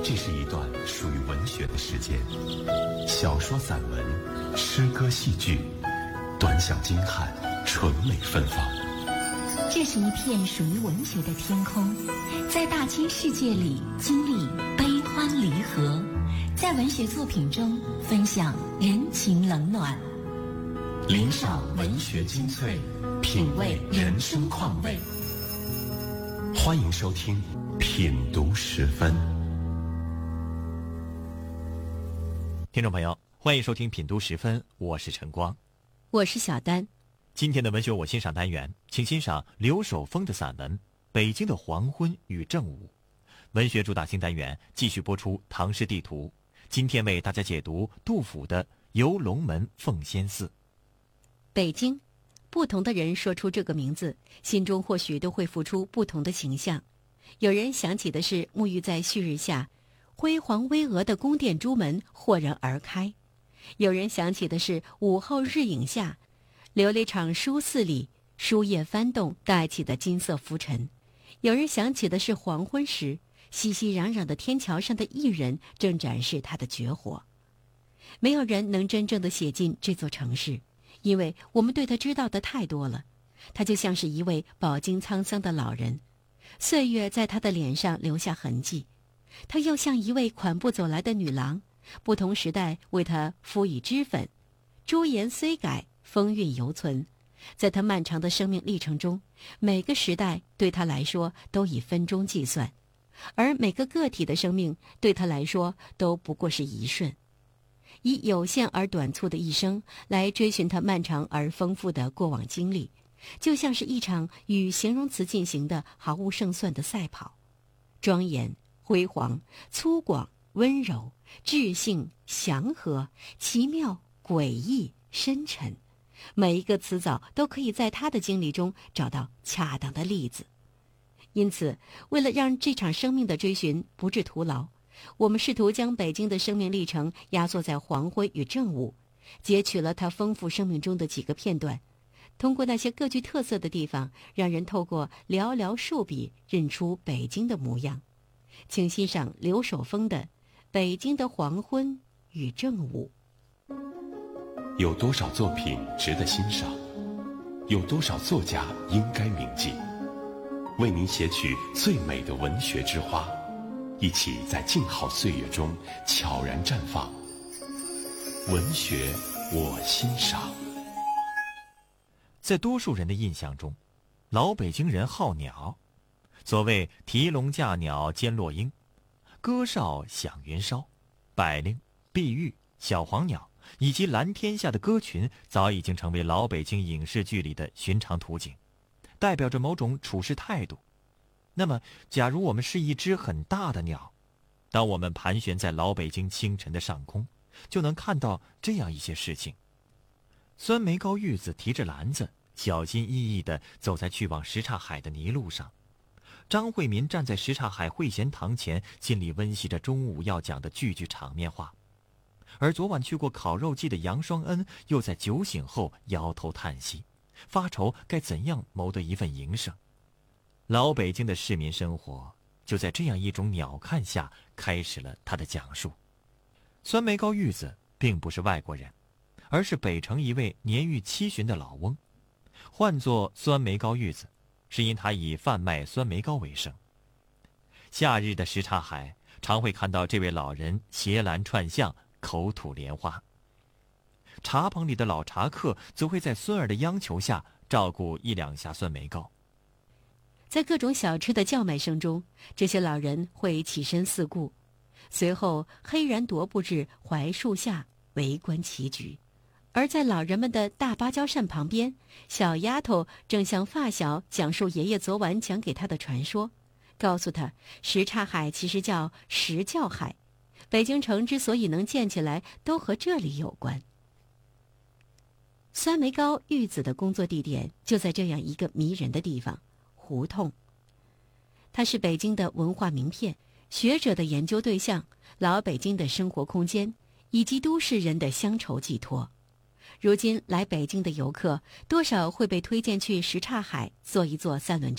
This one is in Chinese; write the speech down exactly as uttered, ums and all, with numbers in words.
这是一段属于文学的时间，小说、散文、诗歌、戏剧，短小精悍，纯美芬芳。 这是一片属于文学的天空，在大千世界里经历悲欢离合，在文学作品中分享人情冷暖， 领赏文学精粹，品味人生况味。欢迎收听品读十分。 听众朋友，欢迎收听品读十分，我是陈光， 我是小丹。 今天的文学我欣赏单元，请欣赏刘守峰的散文《北京的黄昏与正午》。文学主打新单元继续播出唐诗地图，今天为大家解读杜甫的《游龙门奉先寺》。 北京，不同的人说出这个名字，心中或许都会浮出不同的形象。有人想起的是沐浴在旭日下，辉煌巍峨的宫殿朱门豁然而开；有人想起的是午后日影下，琉璃厂书肆里书页翻动带起的金色浮尘；有人想起的是黄昏时，熙熙攘攘的天桥上的艺人正展示他的绝活。没有人能真正的写进这座城市，因为我们对他知道的太多了。他就像是一位饱经沧桑的老人，岁月在他的脸上留下痕迹；他又像一位款步走来的女郎，不同时代为他敷以脂粉，朱颜虽改，风韵犹存。在他漫长的生命历程中，每个时代对他来说都以分钟计算，而每个个体的生命对他来说都不过是一瞬。以有限而短促的一生来追寻他漫长而丰富的过往经历，就像是一场与形容词进行的毫无胜算的赛跑。庄严、辉煌、粗犷、温柔、智性、祥和、奇妙、诡异、深沉，每一个词藻都可以在他的经历中找到恰当的例子。因此，为了让这场生命的追寻不致徒劳，我们试图将北京的生命历程压缩在黄昏与正午，截取了他丰富生命中的几个片段，通过那些各具特色的地方，让人透过寥寥数笔认出北京的模样。请欣赏刘守峰的《北京的黄昏与正午》。 有多少作品值得欣赏？有多少作家应该铭记？为您写取最美的文学之花，一起在静好岁月中悄然绽放。文学我欣赏。 在多数人的印象中，老北京人好鸟，所谓提笼架鸟兼落鹰，歌哨响云梢，百灵、碧玉、小黄鸟以及蓝天下的歌群早已经成为老北京影视剧里的寻常图景，代表着某种处事态度。那么假如我们是一只很大的鸟，当我们盘旋在老北京清晨的上空，就能看到这样一些事情。酸梅高玉子提着篮子，小心翼翼地走在去往什刹海的泥路上。张惠民站在什刹海会贤堂前，心里温习着中午要讲的句句场面话。而昨晚去过烤肉季的杨双恩，又在酒醒后摇头叹息，发愁该怎样谋得一份营生。老北京的市民生活就在这样一种鸟瞰下开始了他的讲述。酸梅高玉子并不是外国人，而是北城一位年逾七旬的老翁，唤作酸梅高玉子，是因他以贩卖酸梅糕为生。夏日的什刹海常会看到这位老人携篮串巷，口吐莲花。茶棚里的老茶客则会在孙儿的央求下照顾一两下酸梅糕。 在各种小吃的叫卖声中，这些老人会起身四顾，随后黑然踱步至槐树下围观棋局。而在老人们的大芭蕉扇旁边，小丫头正向发小讲述爷爷昨晚讲给她的传说，告诉她什刹海其实叫什教海，北京城之所以能建起来都和这里有关。酸梅高玉子的工作地点就在这样一个迷人的地方——胡同。它是北京的文化名片，学者的研究对象，老北京的生活空间，以及都市人的乡愁寄托。如今来北京的游客，多少会被推荐去什刹海坐一坐三轮车。